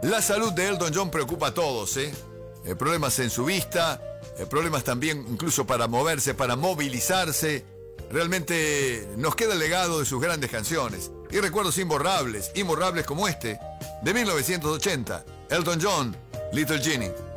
La salud de Elton John preocupa a todos, problemas en su vista, problemas también incluso para moverse, para movilizarse. Realmente nos queda el legado de sus grandes canciones y recuerdos imborrables como este, de 1980, Elton John, Little Genie.